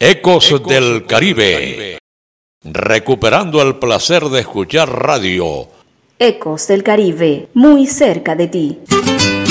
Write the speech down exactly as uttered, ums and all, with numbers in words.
Ecos del Caribe. Recuperando el placer de escuchar radio. Ecos del Caribe, muy cerca de ti.